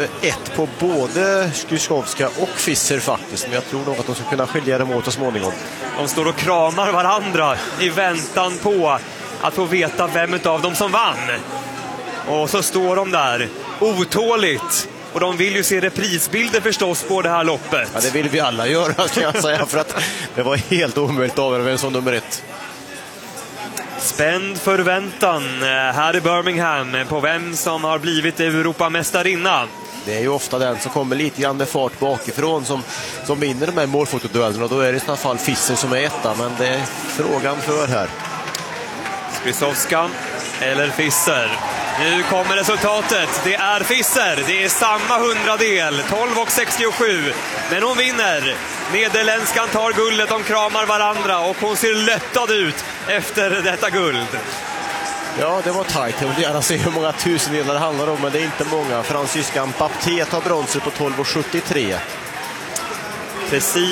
1 på både Skrzyskowska och Fischer faktiskt. Men jag tror nog att de ska kunna skilja dem åt så småningom. De står och kramar varandra i väntan på att få veta vem av dem som vann. Och så står de där otåligt. Och de vill ju se reprisbilder förstås på det här loppet. Ja, det vill vi alla göra, ska jag säga, för att det var helt omöjligt av vem som nummer 1. Spänd förväntan här i Birmingham på vem som har blivit Europamästarinna. Det är ju ofta den som kommer lite grann med fart bakifrån som vinner de här målfotoduellerna. Då är det i sådana fall Fischer som är etta, men det är frågan för här. Skrzyskowska eller Fischer. Nu kommer resultatet. Det är Fischer. Det är samma 100-del. 12,67. Men hon vinner. Nederländskan tar guldet. De kramar varandra och hon ser lättad ut efter detta guld. Ja, det var tajt. Jag vill gärna se hur många tusendelar det handlar om, men det är inte många. Fransyskan Baptiste tar bronset på 12,73. Precis.